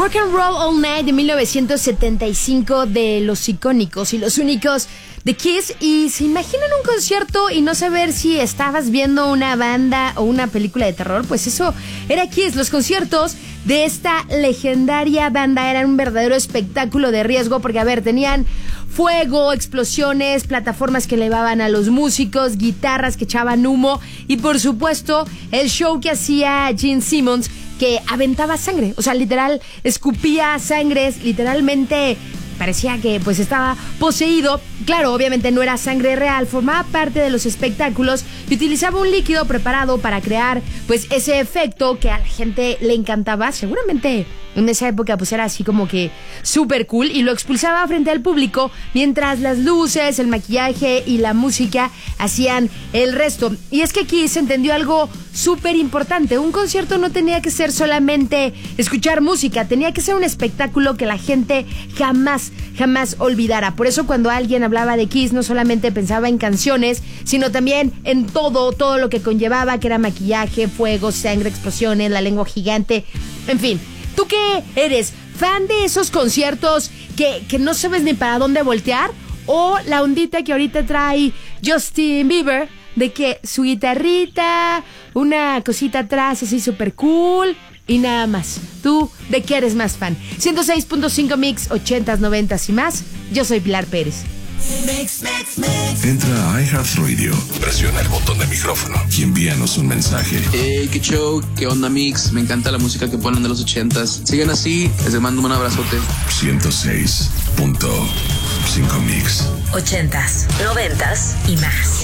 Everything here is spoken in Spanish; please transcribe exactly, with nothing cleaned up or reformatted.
Rock and Roll All Night de mil novecientos setenta y cinco, de los icónicos y los únicos de Kiss. Y se imaginan un concierto y no saber si estabas viendo una banda o una película de terror. Pues eso era Kiss. Los conciertos de esta legendaria banda eran un verdadero espectáculo de riesgo, porque a ver, tenían fuego, explosiones, plataformas que elevaban a los músicos, guitarras que echaban humo y por supuesto el show que hacía Gene Simmons, que aventaba sangre, o sea, literal, escupía sangre, literalmente parecía que pues estaba poseído. Claro, obviamente no era sangre real, formaba parte de los espectáculos y utilizaba un líquido preparado para crear pues ese efecto que a la gente le encantaba. Seguramente en esa época pues era así como que súper cool, y lo expulsaba frente al público mientras las luces, el maquillaje y la música hacían el resto. Y es que aquí se entendió algo súper importante: un concierto no tenía que ser solamente escuchar música, tenía que ser un espectáculo que la gente jamás, jamás olvidara. Por eso cuando alguien hablaba de Kiss no solamente pensaba en canciones, sino también en todo, todo lo que conllevaba, que era maquillaje, fuego, sangre, explosiones, la lengua gigante, en fin. ¿Tú qué eres? ¿Fan de esos conciertos que, que no sabes ni para dónde voltear? ¿O la ondita que ahorita trae Justin Bieber, de que su guitarrita, una cosita atrás así súper cool y nada más? ¿Tú de qué eres más fan? ciento seis punto cinco Mix, ochentas, noventas y más. Yo soy Pilar Pérez. Mix, mix, mix. Entra a iHeartRadio, presiona el botón de micrófono y envíanos un mensaje. Hey, qué show, qué onda, Mix. Me encanta la música que ponen de los ochentas. Sigan así, les mando un abrazote. ciento seis punto cinco Mix. Ochentas, noventas y más.